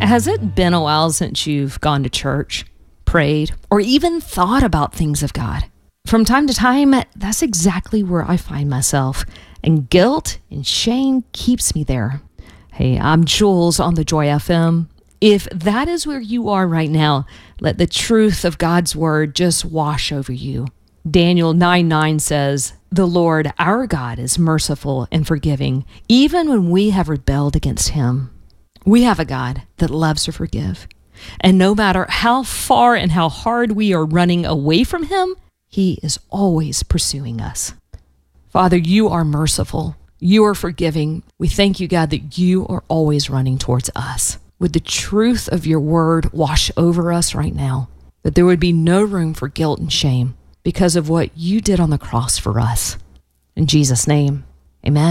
Has it been a while since you've gone to church, prayed, or even thought about things of God? From time to time, that's exactly where I find myself, and guilt and shame keeps me there. Hey, I'm Jules on the Joy FM. If that is where you are right now, let the truth of God's word just wash over you. Daniel 9:9 says, "The Lord our God is merciful and forgiving, even when we have rebelled against him." We have a God that loves to forgive. And no matter how far and how hard we are running away from him, he is always pursuing us. Father, you are merciful. You are forgiving. We thank you, God, that you are always running towards us. Would the truth of your word wash over us right now, that there would be no room for guilt and shame because of what you did on the cross for us. In Jesus' name, amen.